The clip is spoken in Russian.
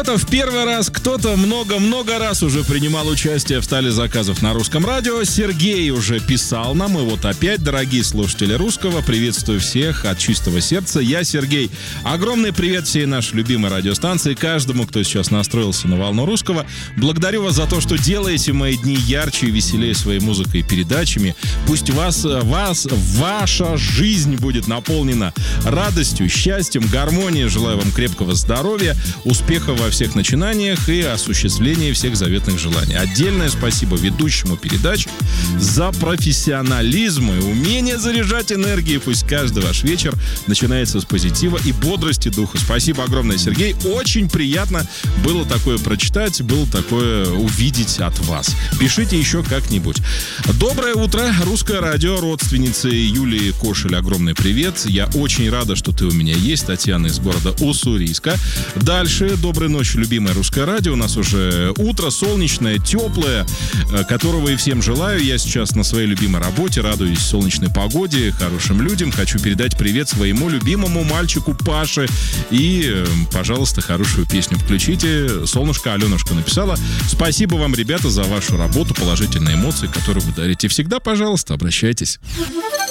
Кто-то в первый раз, кто-то много-много раз уже принимал участие в стале заказов на русском радио. Сергей уже писал нам, и вот опять, дорогие слушатели русского, приветствую всех от чистого сердца. Я Сергей. Огромный привет всей нашей любимой радиостанции, каждому, кто сейчас настроился на волну русского. Благодарю вас за то, что делаете мои дни ярче и веселее своей музыкой и передачами. Пусть ваша жизнь будет наполнена радостью, счастьем, гармонией. Желаю вам крепкого здоровья, успехов во всех начинаниях и осуществлении всех заветных желаний. Отдельное спасибо ведущему передач за профессионализм и умение заряжать энергией. Пусть каждый ваш вечер начинается с позитива и бодрости духа. Спасибо огромное, Сергей. Очень приятно было такое прочитать, было такое увидеть от вас. Пишите еще как-нибудь. Доброе утро, русское радио, родственнице Юлии Кошель. Огромный привет. Я очень рада, что ты у меня есть. Татьяна из города Уссурийска. Дальше. Доброй ночи, любимое русское радио. У нас уже утро солнечное, теплое, которого и всем желаю. Я сейчас на своей любимой работе, радуюсь солнечной погоде, хорошим людям. Хочу передать привет своему любимому мальчику Паше. И, пожалуйста, хорошую песню включите. Солнышко Аленушка написала. Спасибо вам, ребята, за вашу работу, положительные эмоции, которые вы дарите. Всегда, пожалуйста, обращайтесь.